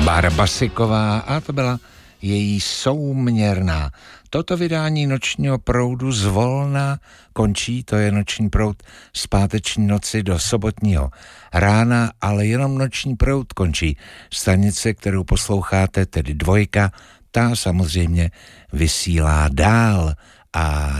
Bára Basiková a to byla její Souměrná. Toto vydání Nočního proudu zvolna končí, to je Noční proud z páteční noci do sobotního rána, ale jenom Noční proud končí. Stanice, kterou posloucháte, tedy Dvojka, ta samozřejmě vysílá dál a